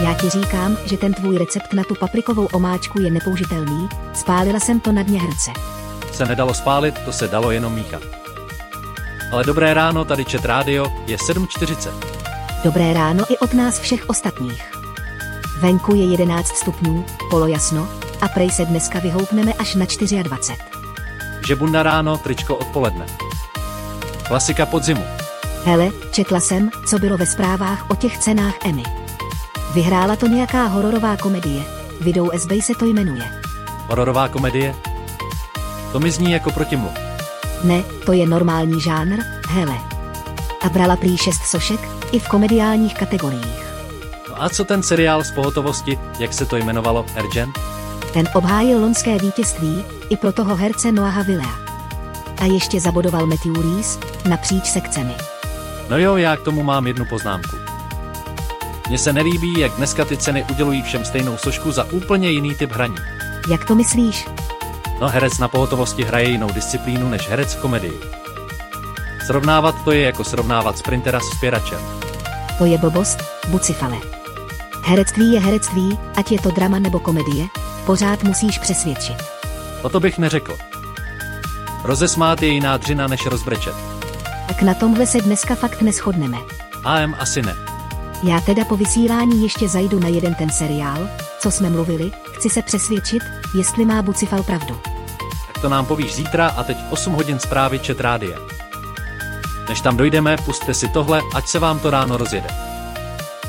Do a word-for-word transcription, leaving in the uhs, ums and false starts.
Já ti říkám, že ten tvůj recept na tu paprikovou omáčku je nepoužitelný, spálila jsem to na dně hrnce. Se nedalo spálit, to se dalo jenom míchat. Ale dobré ráno, tady Chat Radio, je sedm čtyřicet. Dobré ráno i od nás všech ostatních. Venku je jedenáct stupňů, polojasno, a prej se dneska vyhoupneme až na dvacet čtyři. Že bunda ráno, tričko odpoledne. Klasika podzimu. Hele, četla jsem, co bylo ve zprávách o těch cenách Emmy. Vyhrála to nějaká hororová komedie, Widow's Bay se to jmenuje. Hororová komedie? To mi zní jako protimluv. Ne, to je normální žánr, hele. A brala prý šest sošek, i v komediálních kategoriích. No a co ten seriál z pohotovosti, jak se to jmenovalo, Urgent? Ten obhájil loňské vítězství, i pro toho herce Noaha Willea. A ještě zabodoval Matthew Rhys, napříč sekcemi. No jo, já k tomu mám jednu poznámku. Mně se nelíbí, jak dneska ty ceny udělují všem stejnou sošku za úplně jiný typ hraní. Jak to myslíš? No, herec na pohotovosti hraje jinou disciplínu než herec v komedii. Srovnávat to je jako srovnávat sprintera s spěračem. To je blbost, Bucifale. Herectví je herectví, ať je to drama nebo komedie, pořád musíš přesvědčit. O to bych neřekl. Rozesmát je jiná dřina než rozbrečet. Tak na tomhle se dneska fakt neshodneme. A em asi ne. Já teda po vysílání ještě zajdu na jeden ten seriál, co jsme mluvili, chci se přesvědčit, jestli má Bucifal pravdu. Tak to nám povíš zítra a teď osm hodin zprávy Chat Rádia. Než tam dojdeme, pusťte si tohle, ať se vám to ráno rozjede.